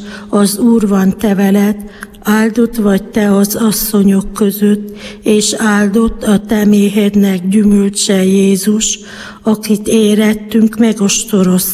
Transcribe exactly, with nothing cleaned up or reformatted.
az Úr van te veled, áldott vagy te az asszonyok között, és áldott a te méhednek gyümölcse Jézus, akit érettünk, megostoroztál.